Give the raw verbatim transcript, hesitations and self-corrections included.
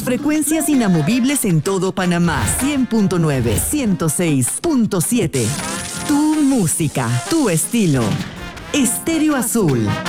Frecuencias inamovibles en todo Panamá. cien punto nueve, ciento seis punto siete. Tu música, tu estilo. Estéreo Azul.